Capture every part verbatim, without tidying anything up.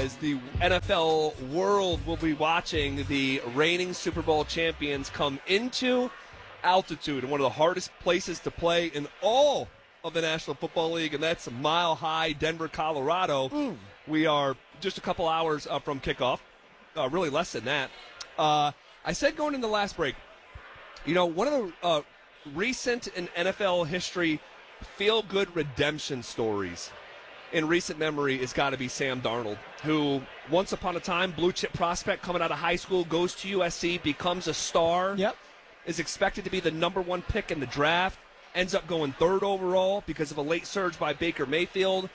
as the N F L world will be watching the reigning Super Bowl champions come into altitude in one of the hardest places to play in all of the National Football League, and that's Mile High, Denver, Colorado. Mm. We are just a couple hours uh, from kickoff, uh, really less than that. Uh, I said going into the last break, you know, one of the uh, recent in N F L history feel-good redemption stories in recent memory has got to be Sam Darnold, who once upon a time, blue-chip prospect coming out of high school, goes to U S C, becomes a star, yep. is expected to be the number one pick in the draft, ends up going third overall because of a late surge by Baker Mayfield.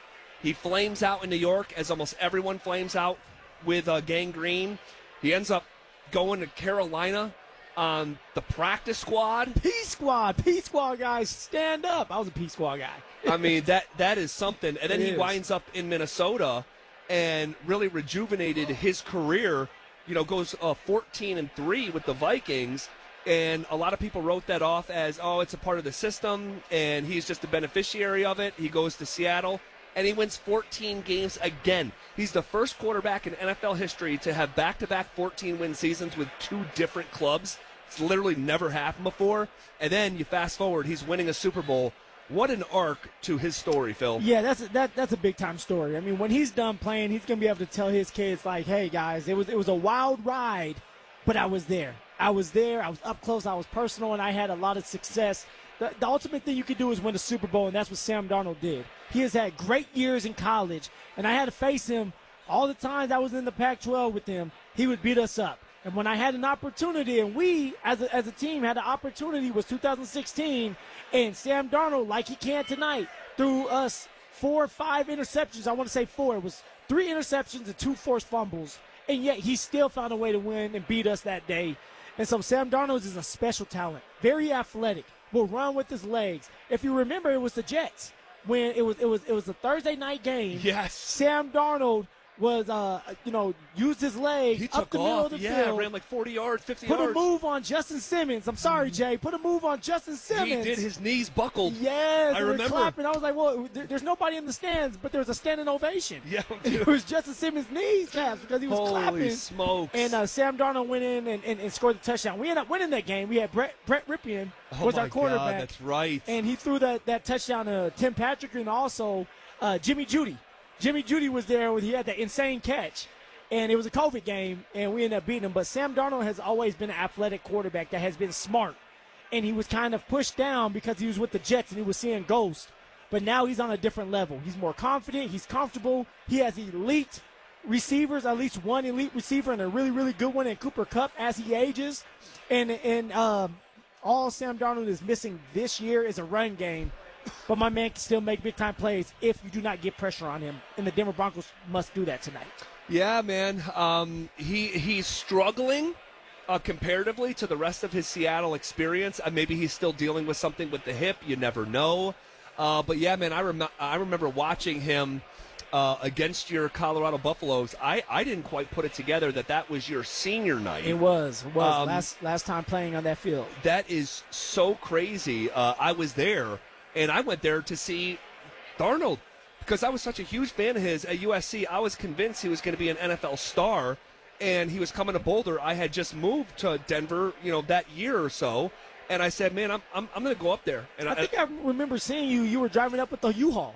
He flames out in New York, as almost everyone flames out with uh, gangrene. He ends up going to Carolina on the practice squad. P squad, P squad guys, stand up. I was a P squad guy. I mean, that that is something. And then it he is. winds up in Minnesota and really rejuvenated his career. You know, goes uh, fourteen and three with the Vikings. And a lot of people wrote that off as, oh, it's a part of the system, and he's just a beneficiary of it. He goes to Seattle, and he wins fourteen games again. He's the first quarterback in N F L history to have back-to-back fourteen-win seasons with two different clubs. It's literally never happened before. And then you fast forward, he's winning a Super Bowl. What an arc to his story, Phil. Yeah, that's a, that that's a big-time story. I mean, when he's done playing, he's going to be able to tell his kids, like, hey, guys, it was it was a wild ride, but I was there. I was there. I was up close. I was personal, and I had a lot of success. The, the ultimate thing you can do is win a Super Bowl, and that's what Sam Darnold did. He has had great years in college, and I had to face him all the times I was in the Pac twelve with him. He would beat us up. And when I had an opportunity, and we as a, as a team had an opportunity, was two thousand sixteen, and Sam Darnold, like he can tonight, threw us four or five interceptions. I want to say four. It was three interceptions and two forced fumbles, and yet he still found a way to win and beat us that day. And so Sam Darnold is a special talent, very athletic, will run with his legs. If you remember, it was the Jets when it was it was it was a Thursday night game. Yes. Sam Darnold was, uh, you know, used his legs He up took the off. middle of the yeah, field. ran like forty yards, fifty Put yards. a move on Justin Simmons. I'm sorry, Jay. Put a move on Justin Simmons. He did. His knees buckled. Yes, I they were remember. clapping. I was like, well, there, there's nobody in the stands, but there was a standing ovation. Yeah, It was Justin Simmons' knees taps because he was Holy clapping. smokes. And uh, Sam Darnold went in and, and, and scored the touchdown. We ended up winning that game. We had Brett, Brett Ripien oh was my our quarterback. God, that's right. And he threw that, that touchdown to Tim Patrick and also uh, Jimmy Jeudy. Jimmy Jeudy was there. He had that insane catch. And it was a COVID game, and we ended up beating him. But Sam Darnold has always been an athletic quarterback that has been smart. And he was kind of pushed down because he was with the Jets and he was seeing ghosts. But now he's on a different level. He's more confident. He's comfortable. He has elite receivers, at least one elite receiver, and a really, really good one in Cooper Kupp as he ages. And, and um, all Sam Darnold is missing this year is a run game. But my man can still make big-time plays if you do not get pressure on him. And the Denver Broncos must do that tonight. Yeah, man. Um, he he's struggling uh, comparatively to the rest of his Seattle experience. Uh, maybe he's still dealing with something with the hip. You never know. Uh, but yeah, man, I rem- I remember watching him uh, against your Colorado Buffaloes. I, I didn't quite put it together that that was your senior night. It was. It was Um, last last time playing on that field. That is so crazy. Uh, I was there, and I went there to see Darnold. Because I was such a huge fan of his at U S C, I was convinced he was going to be an N F L star, and he was coming to Boulder. I had just moved to Denver, you know, that year or so, and I said, "Man, I'm I'm, I'm going to go up there." And I, I think I remember seeing you. You were driving up with the U-Haul.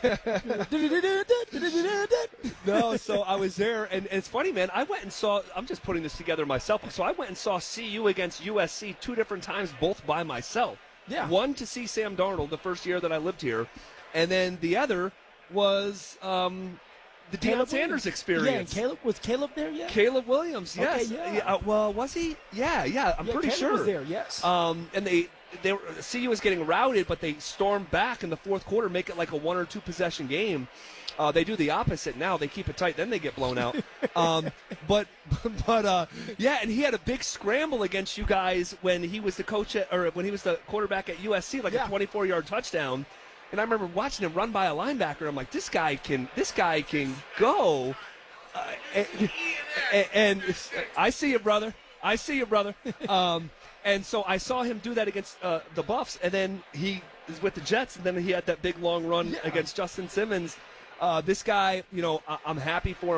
No, so I was there, and, and it's funny, man. I went and saw. I'm just putting this together myself. So I went and saw C U against U S C two different times, both by myself. Yeah. One to see Sam Darnold the first year that I lived here, and then the other was um, the Deion Caleb Sanders Williams. experience. Yeah, and Caleb was Caleb there yet? Caleb Williams, yes. Okay, yeah. uh, well, was he? Yeah, yeah. I'm Yeah, pretty Caleb sure. was there, yes. Um, and they, they were, C U was getting routed, but they stormed back in the fourth quarter, make it like a one or two possession game. Uh, they do the opposite now. They keep it tight, then they get blown out. um, but, but uh, yeah, and he had a big scramble against you guys when he was the coach at, or when he was the quarterback at U S C, like Yeah. a twenty-four yard touchdown. And I remember watching him run by a linebacker. I'm like, this guy can, this guy can go. Uh, and, and, and I see you, brother. I see you, brother. Um, and so I saw him do that against uh, the Buffs, and then he is with the Jets, and then he had that big long run Yeah. against Justin Simmons. Uh, this guy, you know, I- I'm happy for him.